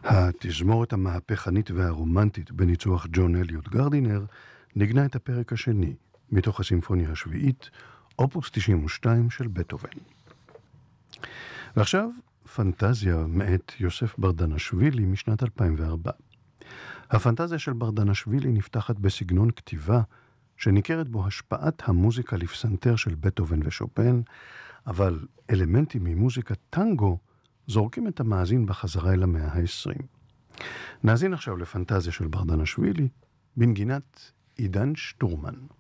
התזמורת המהפכנית והרומנטית בניצוח ג'ון אליוט גרדינר נגנה את הפרק השני מתוך הסימפוניה השביעית, אופוס 92 של בטהובן. ועכשיו פנטזיה מאת יוסף ברדנשווילי משנת 2004. הפנטזיה של ברדנשווילי נפתחת בסגנון כתיבה שניכרת בו השפעת המוזיקה לפסנתר של בטהובן ושופן, אבל אלמנטים ממוזיקת טנגו זורקים את המאזין בחזרה אל המאה ה-20. נאזין עכשיו לפנטזיה של ברדנשווילי בנגינת עידן שטורמן.